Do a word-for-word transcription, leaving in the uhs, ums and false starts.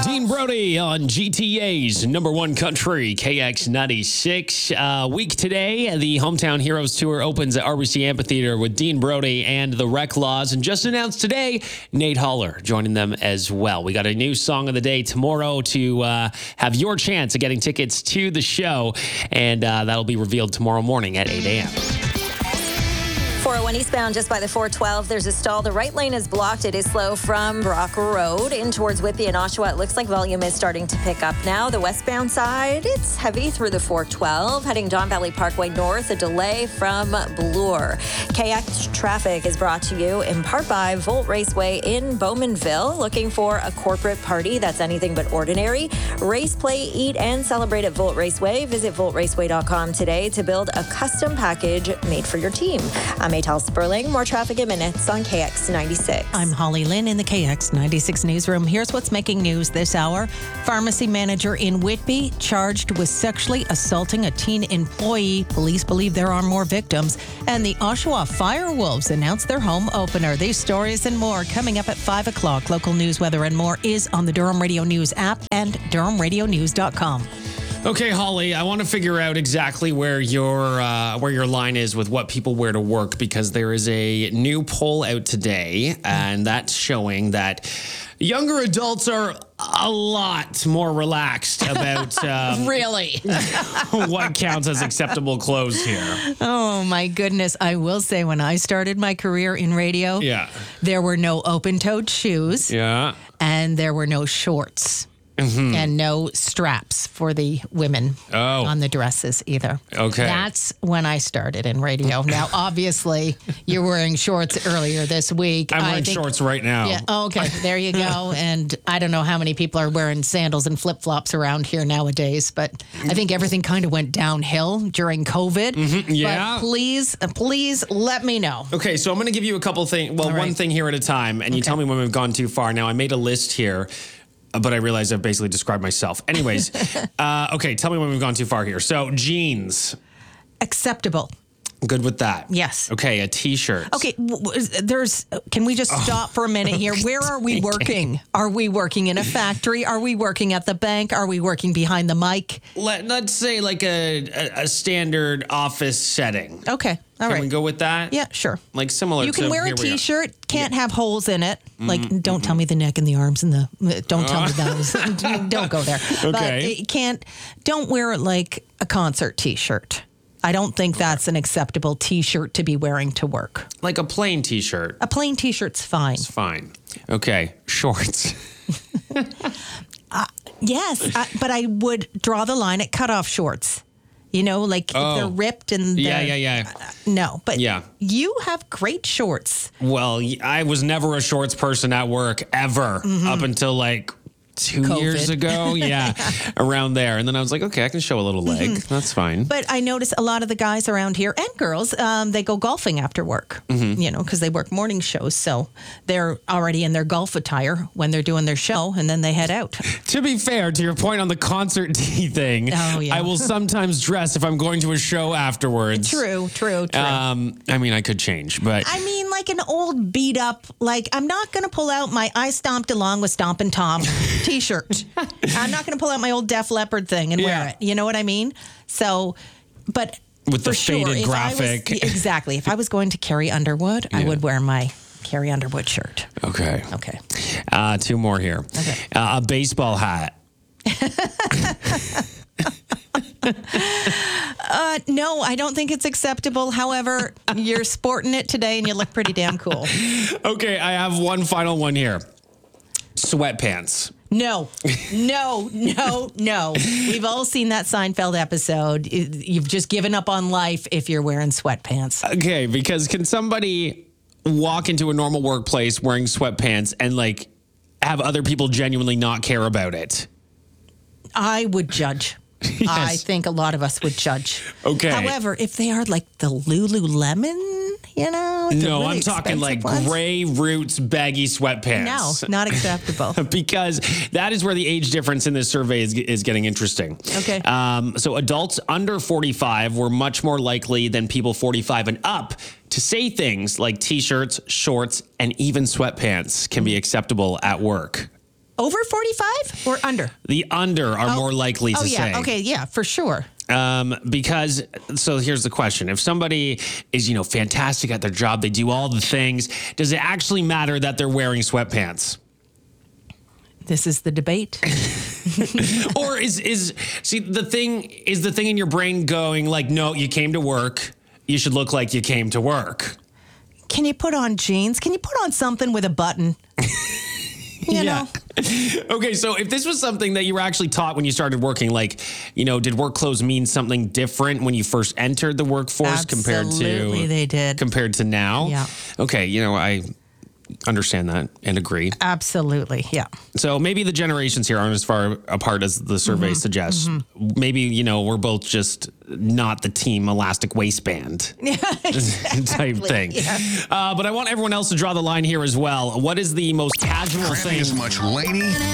Dean Brody on G T A's number one country, K X ninety-six. Uh, week today, the Hometown Heroes Tour opens at R B C Amphitheater with Dean Brody and the Wreck Laws. And just announced today, Nate Haller joining them as well. We got a new song of the day tomorrow to uh, have your chance of getting tickets to the show. And uh, that'll be revealed tomorrow morning at eight a.m. four oh one eastbound just by the four twelve. There's a stall. The right lane is blocked. It is slow from Brock Road in towards Whitby and Oshawa. It looks like volume is starting to pick up now. The westbound side, it's heavy through the four twelve. Heading Don Valley Parkway north, a delay from Bloor. K X traffic is brought to you in part by Volt Raceway in Bowmanville. Looking for a corporate party that's anything but ordinary? Race, play, eat, and celebrate at Volt Raceway. Visit volt raceway dot com today to build a custom package made for your team. I'm Maytal Sperling. More traffic in minutes on K X ninety-six. I'm Holly Lynn in the K X ninety-six newsroom. Here's what's making news this hour. Pharmacy manager in Whitby charged with sexually assaulting a teen employee. Police believe there are more victims. And the Oshawa Firewolves announced their home opener. These stories and more coming up at five o'clock. Local news, weather, and more is on the Durham Radio News app and durham radio news dot com. Okay, Holly, I want to figure out exactly where your uh, where your line is with what people wear to work, because there is a new poll out today, and that's showing that younger adults are a lot more relaxed about um, really what counts as acceptable clothes here. Oh, my goodness. I will say, when I started my career in radio, Yeah. there were no open-toed shoes, Yeah. and there were no shorts. Mm-hmm. And no straps for the women Oh. on the dresses either. Okay. That's when I started in radio. Now, obviously, you're wearing shorts earlier this week. I'm I wearing think- shorts right now. Yeah. Oh, okay. There you go. And I don't know how many people are wearing sandals and flip-flops around here nowadays, but I think everything kind of went downhill during COVID. Mm-hmm. Yeah. But please, please let me know. Okay, so I'm going to give you a couple things. Well, All one right. thing here at a time, and you Okay. tell me when we've gone too far. Now, I made a list here, but I realized I've basically described myself. Anyways, uh, okay, tell me when we've gone too far here. So, jeans, Acceptable. good with that. Yes. Okay, a t-shirt. Okay, w- w- there's. Can we just stop for a minute here? Where are we working? Are we working in a factory? Are we working at the bank? Are we working behind the mic? Let, let's say like a, a, a standard office setting. Okay, all Can right. we go with that? Yeah, sure. Like similar You to can wear a here we are. t-shirt, can't have holes in it. Like, don't tell me the neck and the arms and the, don't tell me those. Don't go there. But Okay. it can't, don't wear like a concert t-shirt. I don't think that's an acceptable t-shirt to be wearing to work. Like a plain t-shirt. A plain t-shirt's fine. It's fine. Okay, shorts. Yes, I, but I would draw the line at cutoff shorts. You know, like if Oh. they're ripped and Yeah, they're- yeah, yeah. No, but Yeah. you have great shorts. Well, y- I was never a shorts person at work ever up until like two COVID. years ago. Yeah, around there. And then I was like, okay, I can show a little leg. That's fine. But I notice a lot of the guys around here and girls, um, they go golfing after work, you know, because they work morning shows. So they're already in their golf attire when they're doing their show, and then they head out. To be fair, to your point on the concert tee thing, Oh, yeah. I will sometimes dress if I'm going to a show afterwards. True, true, true. Um, I mean, I could change, but I mean, like an old beat up, like I'm not going to pull out my I Stomped Along with Stompin' Tom t-shirt. I'm not going to pull out my old Def Leppard thing and Yeah. wear it. You know what I mean? So, but With the for sure, faded if I was- graphic. exactly. If I was going to Carrie Underwood, I Yeah. would wear my Carrie Underwood shirt. okay. Okay. Uh, two more here. Okay. Uh, a baseball hat. Uh, no, I don't think it's acceptable. However, you're sporting it today and you look pretty damn cool. Okay, I have one final one here. Sweatpants. No, no, no, no. We've all seen that Seinfeld episode. You've just given up on life if you're wearing sweatpants. Okay, because can somebody walk into a normal workplace wearing sweatpants and like have other people genuinely not care about it? I would judge. I think a lot of us would judge. Okay. However, if they are like the Lululemon, you know, the No, really I'm talking like expensive ones, gray roots baggy no, sweatpants. not acceptable. Because that is where the age difference in this survey is, is getting interesting. Okay. Um, so adults under forty-five were much more likely than people forty-five and up to say things like t-shirts, shorts, and even sweatpants can be acceptable at work. Over forty-five or under? The under are more likely to Oh, yeah. say. Okay, yeah, for sure. Um, because, so here's the question. If somebody is, you know, fantastic at their job, they do all the things, does it actually matter that they're wearing sweatpants? This is the debate. Or is, is, see, the thing, is the thing in your brain going like, no, you came to work. You should look like you came to work. Can you put on jeans? Can you put on something with a button? You know? Okay, so if this was something that you were actually taught when you started working, like, you know, did work clothes mean something different when you first entered the workforce compared to Absolutely, they did. compared to now? Yeah. Okay, you know, I understand that and agree. Absolutely, yeah. So maybe the generations here aren't as far apart as the survey Mm-hmm. suggests. Maybe, you know, we're both just not the team elastic waistband type thing. Yeah. Uh, but I want everyone else to draw the line here as well. What is the most casual Cramming thing? as much Laney